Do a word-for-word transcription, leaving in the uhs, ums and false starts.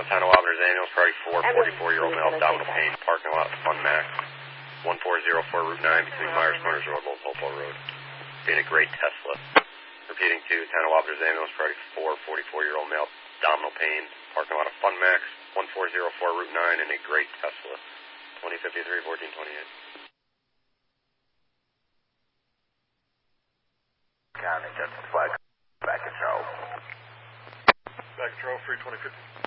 Town of Wilderness Ambulance, Priority four, forty-four-year-old male, abdominal pain, parking lot, Fun Max, one four zero four Route nine between Myers Corners Road, Old Hopewell Road. Being a great Tesla. Repeating to Town of Wilderness Ambulance, Priority four, forty-four-year-old male, abdominal pain, parking lot of Fun Max, one four zero four Route nine, and a great Tesla. twenty fifty-three, fourteen twenty-eight. County, that's the flag. Back control. Back control, three twenty fifty.